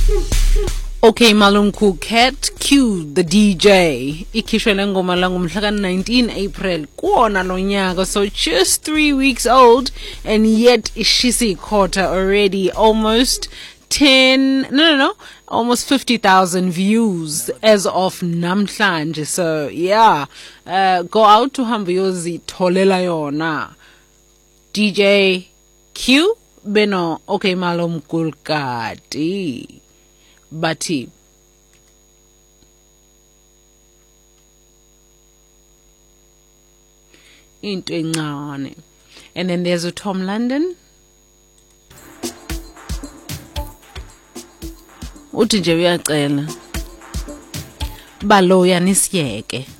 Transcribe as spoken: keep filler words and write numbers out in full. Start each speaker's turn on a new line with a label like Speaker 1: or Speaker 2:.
Speaker 1: Okay, Malunku Cat Q the D J ikhishwe le ngoma la ngomhla nineteen April kuona lo nyaka, so just three weeks old and yet she's a quarter already, almost ten no no no almost fifty thousand views as of namhlanje. So yeah, uh, go out to hambiyozi tolela yona D J Q beno. Okay, Malunku Kati Bati. Into encane. And then there's a Tom London. Uthi nje uyacela baloya nisiyeke.